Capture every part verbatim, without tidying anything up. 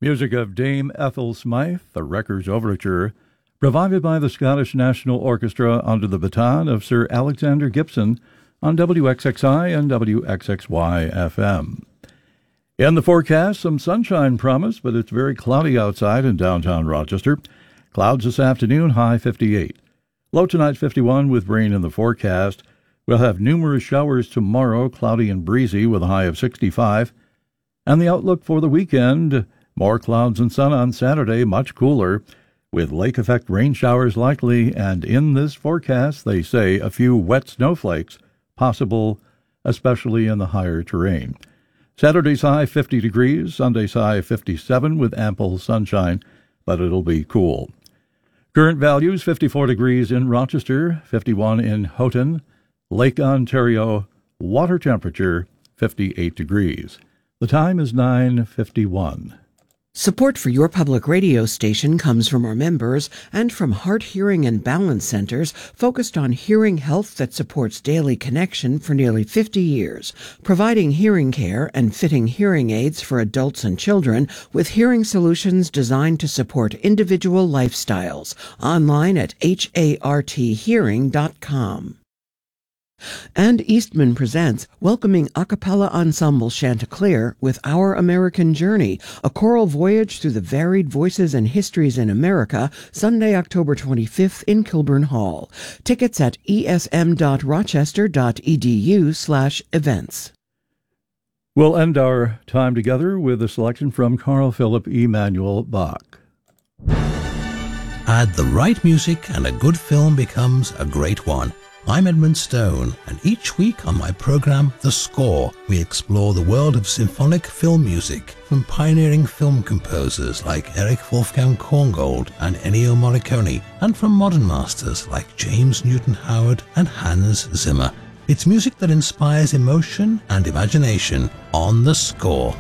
Music of Dame Ethel Smythe, the Wreckers Overture, provided by the Scottish National Orchestra under the baton of Sir Alexander Gibson on W X X I and W X X Y F M. In the forecast, some sunshine promised, but it's very cloudy outside in downtown Rochester. Clouds this afternoon, high fifty-eight. Low tonight fifty-one with rain in the forecast. We'll have numerous showers tomorrow, cloudy and breezy with a high of sixty-five. And the outlook for the weekend, more clouds and sun on Saturday, much cooler, with lake effect rain showers likely, and in this forecast they say a few wet snowflakes possible, especially in the higher terrain. Saturday's high fifty degrees, Sunday's high fifty-seven with ample sunshine, but it'll be cool. Current values fifty-four degrees in Rochester, fifty-one in Houghton, Lake Ontario, water temperature fifty-eight degrees. The time is nine fifty-one. Support for your public radio station comes from our members and from Heart, Hearing, and Balance Centers focused on hearing health that supports daily connection for nearly fifty years, providing hearing care and fitting hearing aids for adults and children with hearing solutions designed to support individual lifestyles. Online at hart hearing dot com. And Eastman presents welcoming a cappella ensemble Chanticleer with Our American Journey, a choral voyage through the varied voices and histories in America, Sunday, October twenty-fifth in Kilburn Hall. Tickets at esm.rochester.edu slash events. We'll end our time together with a selection from Carl Philipp Emanuel Bach. Add the right music and a good film becomes a great one. I'm Edmund Stone, and each week on my program, The Score, we explore the world of symphonic film music from pioneering film composers like Erich Wolfgang Korngold and Ennio Morricone, and from modern masters like James Newton Howard and Hans Zimmer. It's music that inspires emotion and imagination on The Score.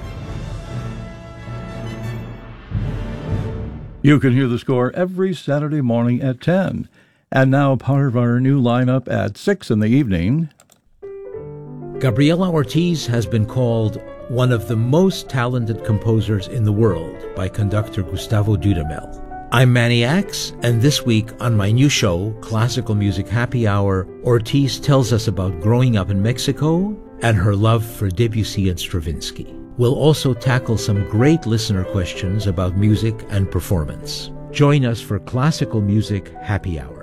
You can hear The Score every Saturday morning at ten. And now part of our new lineup at six in the evening. Gabriela Ortiz has been called one of the most talented composers in the world by conductor Gustavo Dudamel. I'm Manny Axe, and this week on my new show, Classical Music Happy Hour, Ortiz tells us about growing up in Mexico and her love for Debussy and Stravinsky. We'll also tackle some great listener questions about music and performance. Join us for Classical Music Happy Hour.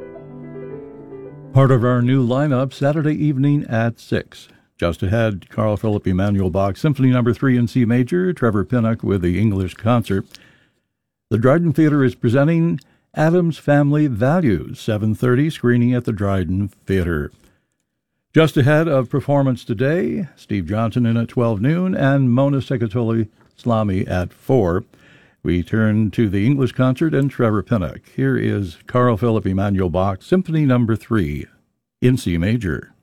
Part of our new lineup, Saturday evening at six. Just ahead, Carl Philipp Emanuel Bach, Symphony Number three in C Major, Trevor Pinnock with the English Concert. The Dryden Theatre is presenting Addams Family Values, seven thirty, screening at the Dryden Theatre. Just ahead of performance today, Steve Johnson in at twelve noon and Mona Segatoli Slami at four. We turn to the English Concert and Trevor Pinnock. Here is Carl Philipp Emanuel Bach, Symphony Number three in C Major.